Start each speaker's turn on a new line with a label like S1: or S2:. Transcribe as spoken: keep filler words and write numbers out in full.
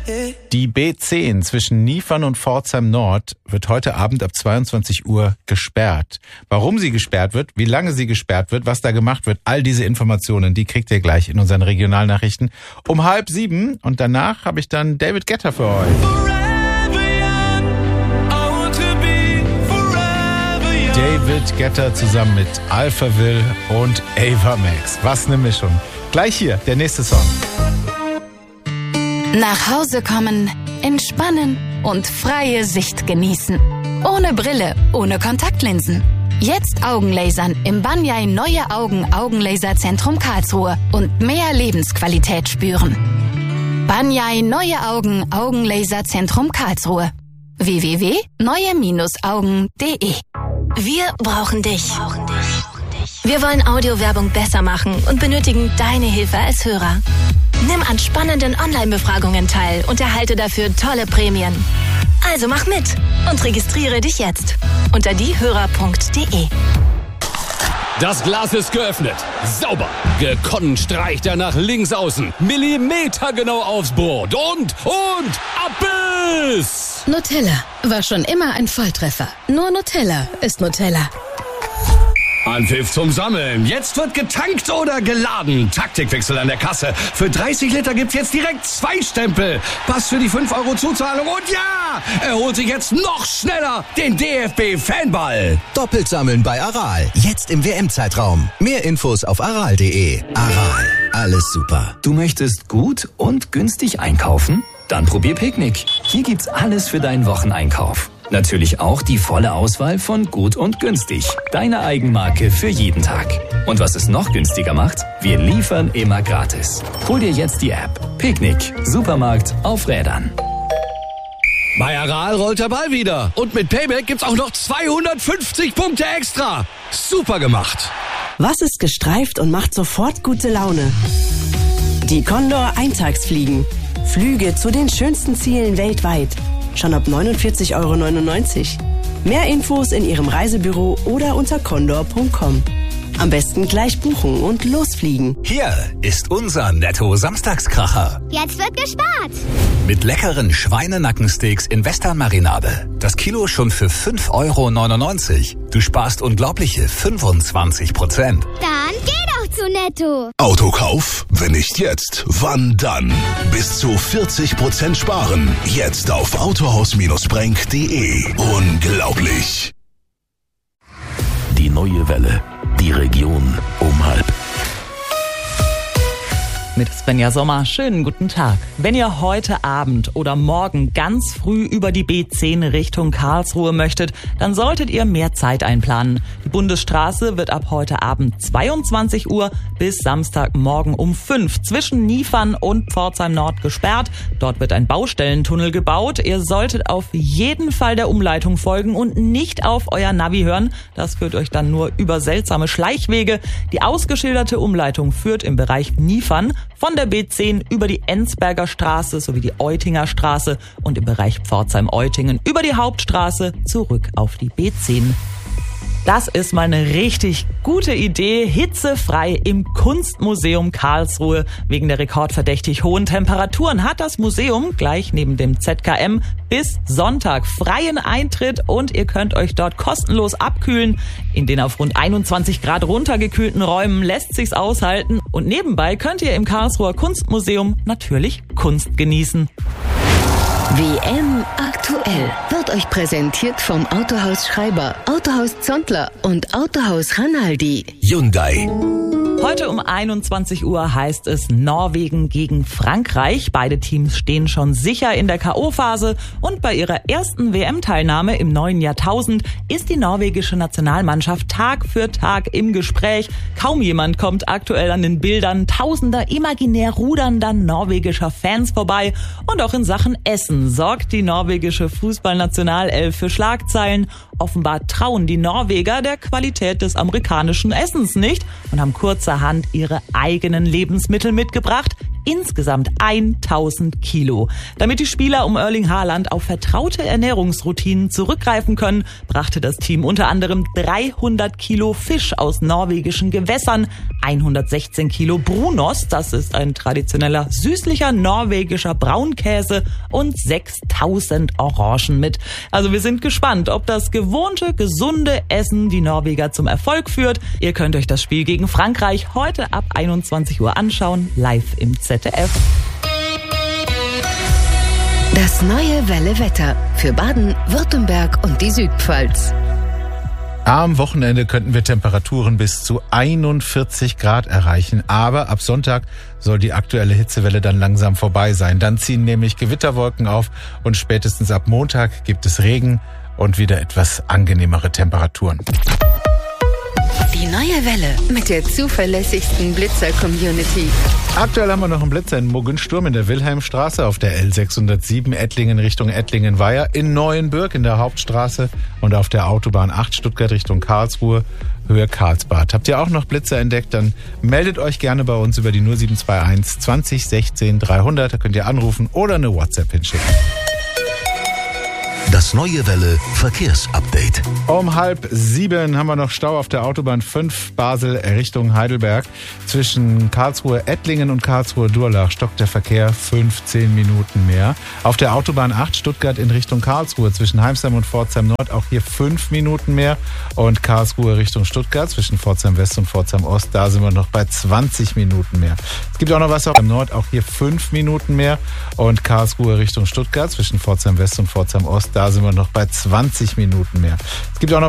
S1: Die B zehn zwischen Niefern und Pforzheim Nord wird heute Abend ab zweiundzwanzig Uhr gesperrt. Warum sie gesperrt wird, wie lange sie gesperrt wird, was da gemacht wird, all diese Informationen, die kriegt ihr gleich in unseren Regionalnachrichten um halb sieben. Und danach habe ich dann David Guetta für euch. David Guetta zusammen mit Alphaville und Ava Max. Was eine Mischung. Gleich hier, der nächste Song.
S2: Nach Hause kommen, entspannen und freie Sicht genießen. Ohne Brille, ohne Kontaktlinsen. Jetzt Augenlasern im Banyai Neue Augen Augenlaserzentrum Karlsruhe und mehr Lebensqualität spüren. Banyai Neue Augen Augenlaserzentrum Karlsruhe. w w w punkt neue augen punkt de.
S3: Wir brauchen dich. Wir wollen Audiowerbung besser machen und benötigen deine Hilfe als Hörer. Nimm an spannenden Online-Befragungen teil und erhalte dafür tolle Prämien. Also mach mit und registriere dich jetzt unter diehörer punkt de.
S4: Das Glas ist geöffnet. Sauber. Gekonnt streicht er nach links außen. Millimetergenau aufs Brot. Und, und, Abbiss!
S5: Nutella war schon immer ein Volltreffer. Nur Nutella ist Nutella.
S4: Anpfiff zum Sammeln. Jetzt wird getankt oder geladen. Taktikwechsel an der Kasse. Für dreißig Liter gibt's jetzt direkt zwei Stempel. Pass für die fünf Euro Zuzahlung. Und ja, er holt sich jetzt noch schneller den D F B-Fanball.
S6: Doppelt sammeln bei Aral. Jetzt im W M-Zeitraum. Mehr Infos auf aral punkt de. Aral. Alles super.
S7: Du möchtest gut und günstig einkaufen? Dann probier Picknick. Hier gibt's alles für deinen Wocheneinkauf. Natürlich auch die volle Auswahl von Gut und Günstig. Deine Eigenmarke für jeden Tag. Und was es noch günstiger macht? Wir liefern immer gratis. Hol dir jetzt die App. Picknick. Supermarkt auf Rädern.
S4: Bei Aral rollt der Ball wieder. Und mit Payback gibt's auch noch zweihundertfünfzig Punkte extra. Super gemacht.
S8: Was ist gestreift und macht sofort gute Laune? Die Condor Eintagsfliegen. Flüge zu den schönsten Zielen weltweit. Schon ab neunundvierzig Euro neunundneunzig. Mehr Infos in Ihrem Reisebüro oder unter condor punkt com. Am besten gleich buchen und losfliegen.
S6: Hier ist unser Netto-Samstagskracher.
S9: Jetzt wird gespart.
S6: Mit leckeren Schweinenackensteaks in Western-Marinade. Das Kilo schon für fünf Euro neunundneunzig. Du sparst unglaubliche fünfundzwanzig Prozent.
S9: Dann geh doch zu Netto.
S10: Autokauf? Wenn nicht jetzt, wann dann? Bis zu vierzig Prozent sparen. Jetzt auf autohaus Bindestrich brenk punkt de. Unglaublich.
S11: Die neue Welle. Die Region um halb.
S12: Mit Svenja Sommer, schönen guten Tag. Wenn ihr heute Abend oder morgen ganz früh über die B zehn Richtung Karlsruhe möchtet, dann solltet ihr mehr Zeit einplanen. Die Bundesstraße wird ab heute Abend zweiundzwanzig Uhr bis Samstagmorgen um fünf zwischen Niefern und Pforzheim Nord gesperrt. Dort wird ein Baustellentunnel gebaut. Ihr solltet auf jeden Fall der Umleitung folgen und nicht auf euer Navi hören. Das führt euch dann nur über seltsame Schleichwege. Die ausgeschilderte Umleitung führt im Bereich Niefern von der B zehn über die Enzberger Straße sowie die Eutinger Straße und im Bereich Pforzheim-Eutingen über die Hauptstraße zurück auf die B zehn. Das ist mal eine richtig gute Idee. Hitzefrei im Kunstmuseum Karlsruhe. Wegen der rekordverdächtig hohen Temperaturen hat das Museum gleich neben dem Z K M bis Sonntag freien Eintritt und ihr könnt euch dort kostenlos abkühlen. In den auf rund einundzwanzig Grad runtergekühlten Räumen lässt sich's aushalten und nebenbei könnt ihr im Karlsruher Kunstmuseum natürlich Kunst genießen.
S5: W M aktuell wird euch präsentiert vom Autohaus Schreiber, Autohaus Zontler und Autohaus Ranaldi.
S6: Hyundai.
S12: Heute um einundzwanzig Uhr heißt es Norwegen gegen Frankreich. Beide Teams stehen schon sicher in der K O-Phase und bei ihrer ersten W M-Teilnahme im neuen Jahrtausend ist die norwegische Nationalmannschaft Tag für Tag im Gespräch. Kaum jemand kommt aktuell an den Bildern tausender imaginär rudernder norwegischer Fans vorbei. Und auch in Sachen Essen sorgt die norwegische Fußballnationalelf für Schlagzeilen. Offenbar trauen die Norweger der Qualität des amerikanischen Essens nicht und haben kurzerhand ihre eigenen Lebensmittel mitgebracht. insgesamt tausend Kilo. Damit die Spieler um Erling Haaland auf vertraute Ernährungsroutinen zurückgreifen können, brachte das Team unter anderem dreihundert Kilo Fisch aus norwegischen Gewässern, hundertsechzehn Kilo Brunost, das ist ein traditioneller süßlicher norwegischer Braunkäse, und sechstausend Orangen mit. Also wir sind gespannt, ob das gewohnte, gesunde Essen die Norweger zum Erfolg führt. Ihr könnt euch das Spiel gegen Frankreich heute ab einundzwanzig Uhr anschauen, live im Z D F.
S5: Das neue Welle Wetter für Baden, Württemberg und die Südpfalz.
S1: Am Wochenende könnten wir Temperaturen bis zu einundvierzig Grad erreichen, aber ab Sonntag soll die aktuelle Hitzewelle dann langsam vorbei sein. Dann ziehen nämlich Gewitterwolken auf und spätestens ab Montag gibt es Regen und wieder etwas angenehmere Temperaturen.
S5: Die neue Welle mit der zuverlässigsten Blitzer-Community.
S1: Aktuell haben wir noch einen Blitzer in Muggensturm in der Wilhelmstraße, auf der L sechshundertsieben Ettlingen Richtung Ettlingen-Weiher, in Neuenbürg in der Hauptstraße und auf der Autobahn acht Stuttgart Richtung Karlsruhe, Höhe Karlsbad. Habt ihr auch noch Blitzer entdeckt, dann meldet euch gerne bei uns über die null sieben zwei eins zwanzig sechzehn dreihundert. Da könnt ihr anrufen oder eine WhatsApp hinschicken.
S11: Das neue Welle Verkehrsupdate.
S1: Um halb sieben haben wir noch Stau auf der Autobahn fünf Basel Richtung Heidelberg. Zwischen Karlsruhe Ettlingen und Karlsruhe Durlach stockt der Verkehr fünfzehn Minuten mehr. Auf der Autobahn acht Stuttgart in Richtung Karlsruhe zwischen Heimsheim und Pforzheim Nord auch hier fünf Minuten mehr. Und Karlsruhe Richtung Stuttgart zwischen Pforzheim West und Pforzheim Ost, da sind wir noch bei zwanzig Minuten mehr. Es gibt auch noch was am Nord, auch hier fünf Minuten mehr. Und Karlsruhe Richtung Stuttgart zwischen Pforzheim West und Pforzheim Ost, da sind wir noch bei zwanzig Minuten mehr. Es gibt auch noch